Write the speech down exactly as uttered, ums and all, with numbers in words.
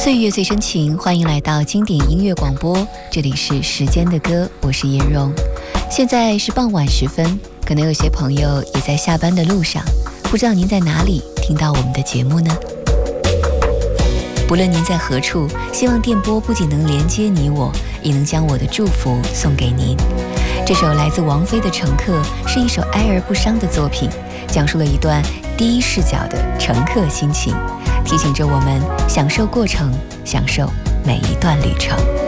岁月最深情，欢迎来到经典音乐广播，这里是时间的歌，我是颜蓉。现在是傍晚时分，可能有些朋友也在下班的路上，不知道您在哪里听到我们的节目呢？不论您在何处，希望电波不仅能连接你我，也能将我的祝福送给您。这首来自王菲的《乘客》是一首哀而不伤的作品，讲述了一段第一视角的乘客心情，提醒着我们享受过程，享受每一段旅程。